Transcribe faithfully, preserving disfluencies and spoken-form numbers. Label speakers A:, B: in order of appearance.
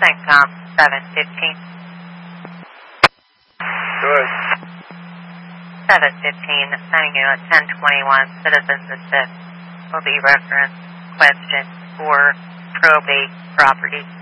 A: CENTCOM seven fifteen.
B: Good.
A: seven fifteen, sending you a ten twenty-one Citizens Assist will be referenced question for probate property.